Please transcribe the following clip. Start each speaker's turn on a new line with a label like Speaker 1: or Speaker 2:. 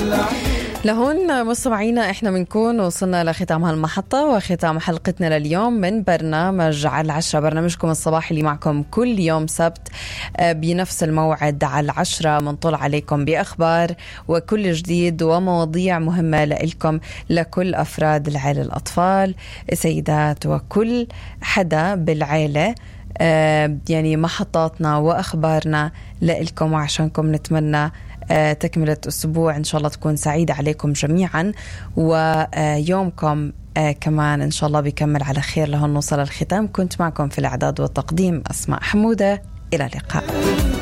Speaker 1: لهون مستمعينا احنا بنكون وصلنا لختام هالمحطة وختام حلقتنا لليوم من برنامج على العشرة، برنامجكم الصباحي اللي معكم كل يوم سبت بنفس الموعد على العشرة. منطل عليكم بأخبار وكل جديد ومواضيع مهمة لكم، لكل أفراد العائلة، الأطفال، السيدات وكل حدا بالعائلة. يعني محطاتنا وأخبارنا لكم وعشانكم. نتمنى تكملة أسبوع إن شاء الله تكون سعيدة عليكم جميعا، ويومكم كمان إن شاء الله بيكمل على خير. لهون نوصل الختام. كنت معكم في الإعداد والتقديم أسماء حمودة، إلى اللقاء.